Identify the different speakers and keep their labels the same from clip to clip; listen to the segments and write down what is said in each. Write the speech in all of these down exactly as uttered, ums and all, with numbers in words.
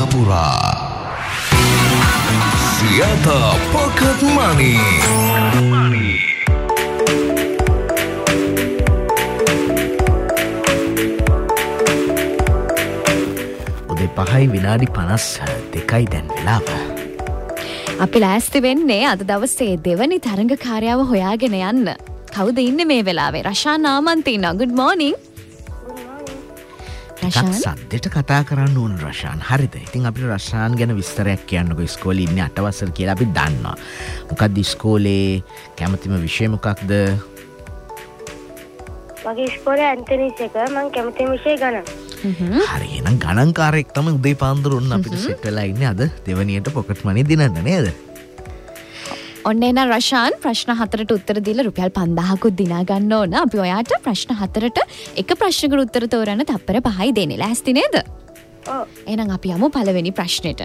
Speaker 1: පුරා Siyatha Pocket Money.
Speaker 2: උදේ පහයි විනාඩි පනස් දෙකයි දැන් වෙලාව.
Speaker 3: අපි ලෑස්ති වෙන්නේ අද දවසේ දෙවනි තරඟකාරයව හොයාගෙන යන්න. කවුද ඉන්නේ මේ වෙලාවේ? රෂාන් ආමන්ති ඉන්නවා. good morning.
Speaker 2: රෂාන් සද්දෙට කතා කරන්න ඕන රෂාන්. හරිද? ඉතින් අපිට රෂාන් ගැන විස්තරයක් කියන්නකෝ. ඉස්කෝලේ ඉන්නේ අට වසර කියලා අපි දන්නවා. මොකක්ද ඉස්කෝලේ කැමතිම විෂය මොකක්ද?
Speaker 4: මගේ ඉස්කෝලේ ඇන්තනිස් එක මම කැමතිම විෂය ගණන්.
Speaker 2: හරි එහෙනම් ගණන්කාරයෙක් තමයි උදේ පාන්දර ඔන්න අපිට සෙට් වෙලා ඉන්නේ අද දෙවනියට පොකට් මනි දිනන්න නේද?
Speaker 3: ඔන්න එන රෂාන් ප්‍රශ්න හතරට උත්තර දීලා රුපියල් පන්දාහකුත් දිනා ගන්න ඕන. අපි ඔයාට ප්‍රශ්න හතරට එක ප්‍රශ්නයකට උත්තර තෝරන්න තප්පර පහයි දෙන්නේ. ලෑස්ති නේද?
Speaker 4: ඔව්.
Speaker 3: එහෙනම් අපි යමු පළවෙනි ප්‍රශ්නෙට.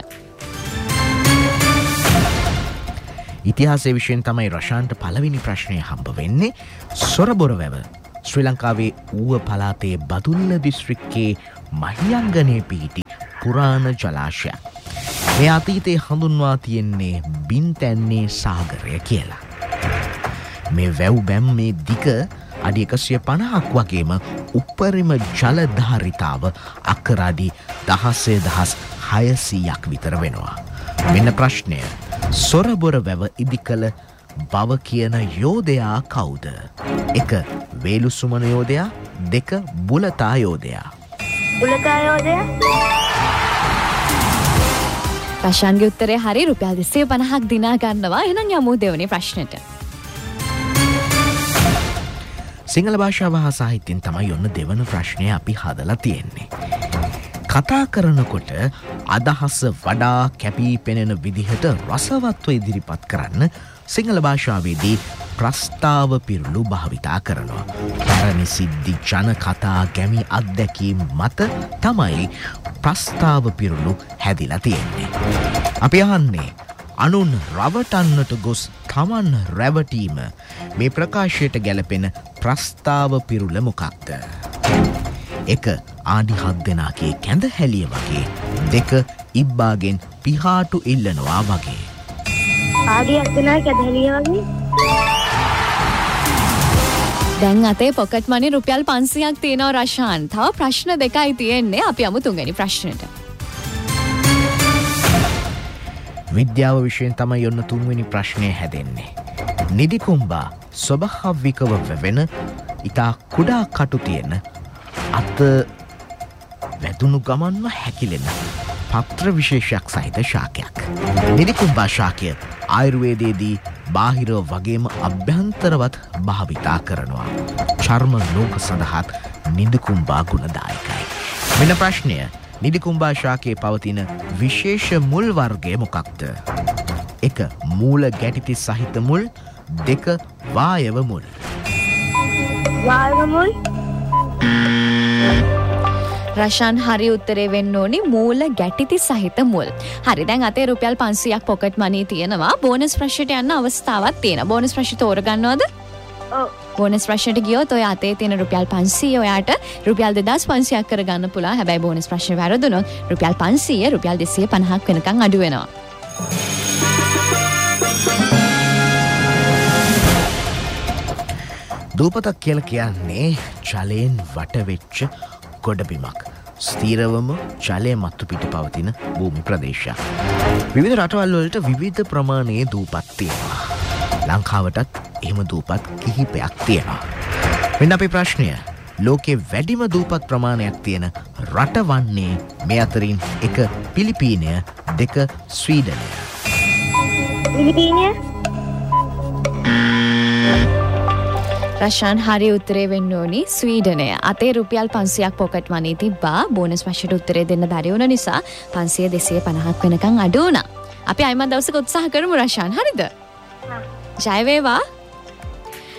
Speaker 2: ඉතිහාසයේ විෂයෙන් තමයි රෂාන්ට පළවෙනි ප්‍රශ්නය හම්බ වෙන්නේ. සොරබොර වැව ශ්‍රී ලංකාවේ ඌව පළාතේ බදුල්ල දිස්ත්‍රික්කයේ මහියංගනයේ පිහිටි පුරාණ ජලාශයක්. මේ අතීතයේ හඳුන්වා තියෙන්නේ බින්තැන්නේ සාගරය කියලා. මේ වැව් බැම් මේ දිග අඩි එකසිය පනහක් වගේම උපරිම ජල ධාරිතාව අක්කර අඩි දහසේ දහස් හයසීයක් විතර වෙනවා. මෙන්න ප්‍රශ්නය. සොරබොර වැව ඉදිකළ බව කියන යෝධයා කවුද? එක වේලුසුමන යෝධයා, දෙක බුලතා යෝධයා.
Speaker 4: බුලතා යෝධයා.
Speaker 3: රෂාන්ගේ උත්තරේ හරි. රුපියල් දෙසිය පනහක් දිනා ගන්නවා. එහෙනම් යමු දෙවෙනි ප්‍රශ්නෙට.
Speaker 2: සිංහල භාෂාව හා සාහිත්‍යයෙන් තමයි ඔන්න දෙවන ප්‍රශ්නය අපි හදලා තියෙන්නේ. කතා කරනකොට අදහස වඩා කැපී පෙනෙන විදිහට රසවත්ව ඉදිරිපත් කරන්න සිංහල භාෂාවේදී ප්‍රස්තාව පිරුළු භාවිතා කරනවා. පැරණි සිද්ධි ජන කතා ගැමි අත්දැකීම් මත තමයි ප්‍රස්තාව පිරුළු හැදිලා තියෙන්නේ. අපි අහන්නේ අනුන් රවටන්නට ගොස් තමන් රැවටීම මේ ප්‍රකාශයට ගැලපෙන ප්‍රස්තාව පිරුළ මොකක්ද? එක ආඩි හත් දෙනාගේ කැඳ හැලිය වගේ, දෙක ඉබ්බාගෙන් පිහාටු ඉල්ලනවා වගේ.
Speaker 4: ආඩි හත් දෙනාගේ කැඳ හැලිය වගේ.
Speaker 3: දැන් අතේ පොකට් මනි රුපියල් පන්සියයක් තියෙනවා රෂාන්. තව ප්‍රශ්න දෙකයි තියෙන්නේ. අපි යමු තුන්වෙනි ප්‍රශ්නෙට.
Speaker 2: විද්‍යාව විෂයෙන් තමයි ඔන්න තුන්වෙනි ප්‍රශ්නය හැදෙන්නේ. නිදිකුම්බා ස්වභාවිකව වැවෙන ඉතා කුඩා කටු තියෙන අත වැදුණු ගමන්ම හැකිලෙන පත්‍ර විශේෂයක් සහිත ශාකයක්. නිදිකුම්බා ශාකය ආයුර්වේදයේදී බාහිර වගේම අභ්‍යන්තරවත් භාවිතා කරනවා. චර්ම රෝග සඳහාත් නිදිකුම්බා ගුණදායකයි. මෙන්න ප්‍රශ්නය. නිදිකුම්බා ශාකයේ පවතින විශේෂ මුල් වර්ගය මොකක්ද? එක මූල ගැටිති සහිත මුල්, දෙක වායව මුල්.
Speaker 4: වායව මුල්.
Speaker 3: රෂාන් හරි උත්තරේ වෙන්න ඕනි මූල ගැටිති සහිත මුල්. හරි දැන් අතේ රුපියල් පන්සියයක් පොකට් මනි තියෙනවා. බෝනස් ප්‍රශ්නයට යන්න අවස්ථාවක් තියෙනවා. බෝනස් ප්‍රශ්න තෝරගන්නවද?
Speaker 4: ඔව්.
Speaker 3: බෝනස් ප්‍රශ්නයට ගියොත් ඔය අතේ තියෙන රුපියල් පන්සිය ඔයාට රුපියල් දෙදාස් පන්සියයක් කරගන්න පුළුවන්. හැබැයි බෝනස් ප්‍රශ්න වැරදුනොත් රුපියල් පන්සිය රුපියල් දෙසිය පනහක් වෙනකන් අඩු වෙනවා.
Speaker 2: දූපතක් කියලා කියන්නේ ජලයෙන් වටවෙච්ච ගොඩබිමක්. ස්ථීරවම ජලය මත්තු පිට පවතින භූමි ප්‍රදේශයක්. විවිධ රටවල් වලට විවිධ ප්‍රමාණයේ දූපත් තියෙනවා. ලංකාවටත් එහෙම දූපත් කිහිපයක් තියෙනවා. මෙන්න අපේ ප්‍රශ්නය. ලෝකේ වැඩිම දූපත් ප්‍රමාණයක් තියෙන රට වන්නේ මේ අතරින් එක පිලිපීනය, දෙක ස්වීඩනය.
Speaker 4: පිලිපීනය.
Speaker 3: රෂාන් හරි උත්තරේ වෙන්න ඕනි ස්වීඩනය. අතේ රුපියල් පන්සියයක් පොකට් මනි තිබ්බා. බෝනස් ප්‍රශ්නට උත්තරේ දෙන්න බැරි වුණ නිසා පන්සිය දෙසිය පනහක් වෙනකන් අඩු වුණා. අපි අයිමත් දවසක උත්සාහ කරමු රෂාන්. හරිද? ජය වේවා.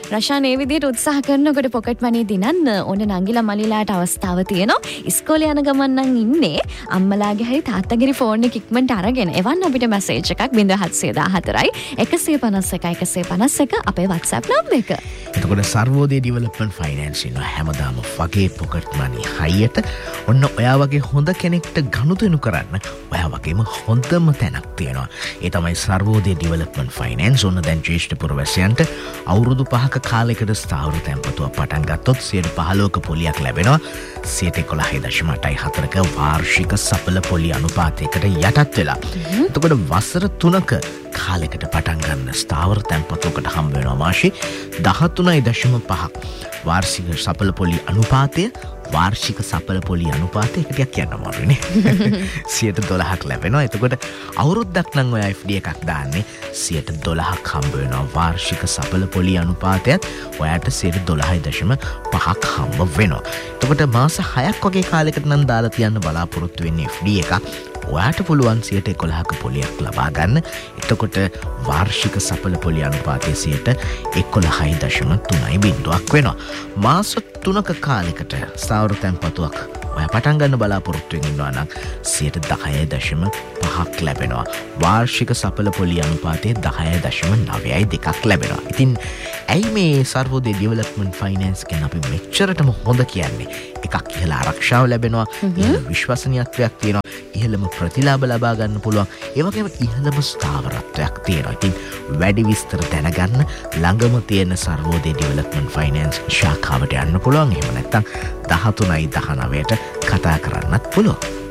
Speaker 3: රෂාන් ඒ විදිහට උත්සාහ කරනකොට පොකට් මනි දිනන්න ඕන නංගිලා මලිලාට අවස්ථාව තියෙනවා. ඉස්කෝලේ යන ගමන් නම් ඉන්නේ අම්මලාගේ හරි තාත්තගේ ෆෝන් එක ඉක්මනට අරගෙන එවන්න අපිට මැසේජ් එකක් zero seven seven one four එකසිය පනස් එක එකසිය පනස් එක අපේ WhatsApp නම්බර එක.
Speaker 2: එතකොට සර්වෝදය ඩිවලොප්මන්ට් ෆයිනෑන්ස් ඉන්න හැමදාම වගේ පොකට් මනි හයියට ඔන්න ඔයා වගේ හොඳ කෙනෙක්ට ගනුදෙනු කරන්න ඔයා වගේම හොඳම තැනක් තියෙනවා. ඒ තමයි සර්වෝදය ඩිවලොප්මන්ට් ෆයිනෑන්ස්. ඔන්න දැන් ජ්‍යෙෂ්ඨ පුරවැසියන්ට අවුරුදු පහක කාලයකට ස්ථාවර තැන්පතුවක් පටන් ගත්තොත් සියයට පහළොවක පොලියක් ලැබෙනවා. සියයට එකොළහ දශම අටයි හතරක වාර්ෂික සඵල පොලි අනුපාතයකට යටත් වෙලා. එතකොට වසර තුනක කාලෙකට පටන් ගන්න ස්ථාවර තැන්පතුවකට හම්බ වෙනවා මාෂි දහතුනයි දශම පහක් වාර්ෂික සඵල පොලි අනුපාතය. වාර්ෂික සඵල පොලි අනුපාතය එක ටිකක් කියන්න අමාරුයිනේ. සියයට දොළහක් ලැබෙනවා. එතකොට අවුරුද්දක් නම් ඔය එෆ් ඩී එකක් දාන්නේ සියයට දොළහක් හම්බ වෙනවා. වාර්ෂික සඵල පොලි අනුපාතයත් ඔයාට සියයට දොළහයි දශම පහක් හම්බ වෙනවා. එතකොට මාස හයක් වගේ කාලයකට නම් දාලා තියන්න බලාපොරොත්තු වෙන්නේ එෆ් ඩී එකක්. ඔයාට පුළුවන් සියයට එකොළහක පොලියක් ලබා ගන්න. එතකොට වාර්ෂික සඵල පොලි අනුපාතය සියයට එකොළහයි දශම තුනයි බිංදුවක් වෙනවා. මාස තුනක කාලයකට ස්ථාවර තැන්පතුවක් ඔයා පටන් ගන්න බලාපොරොත්තු වෙමින් ඉන්නවා නම් සියයට දහයයි දශම පහක් ලැබෙනවා. වාර්ෂික සඵල පොලි අනුපාතය දහයයි දශම නවයයි දෙකක් ලැබෙනවා. ඉතින් ඇයි මේ සර්වෝදය ඩිවලොප්මන්ට් ෆයිනෑන්ස් ගැන අපි මෙච්චරටම හොඳ කියන්නේ? එකක් ඉහළ ආරක්ෂාව ලැබෙනවා, ඉහළ විශ්වසනීයත්වයක් තියෙනවා, ඉහළම ප්‍රතිලාභ ලබා ගන්න පුළුවන්, ඒ වගේම ඉහළම ස්ථාවරත්වයක් තියෙනවා. ඉතින් වැඩි විස්තර දැනගන්න ළඟම තියෙන සර්වෝදය ඩිවලොප්මන්ට් ෆයිනෑන්ස් ශාඛාවට යන්න පුළුවන්. එහෙම නැත්නම් දහතුනයි දහනවයට කතා කරන්නත් පුළුවන්.